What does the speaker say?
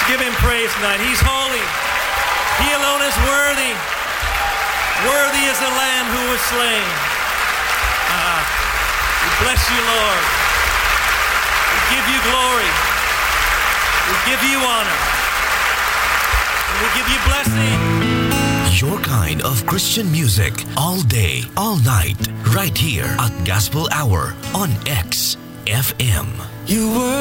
Give him praise tonight. He's holy. He alone is worthy. Worthy is the Lamb who was slain. We bless you, Lord. We give you glory. We give you honor. And we give you blessing. Your kind of Christian music all day, all night, right here at Gospel Hour on X FM. You were